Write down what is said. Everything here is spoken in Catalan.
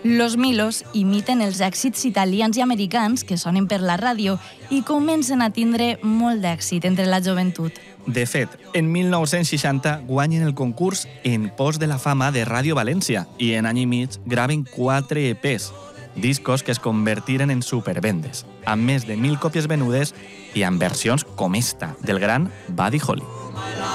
Los Milos imiten els èxits italians i americans que sonen per la ràdio i comencen a tindre molt d'èxit entre la joventut. De fet, en 1960 guanyen el concurs En pos de la fama de Ràdio València i en any i mig graven 4 EPs, discos que es convertiren en supervendes, amb més de 1.000 còpies venudes i amb versions com esta del gran Buddy Holly.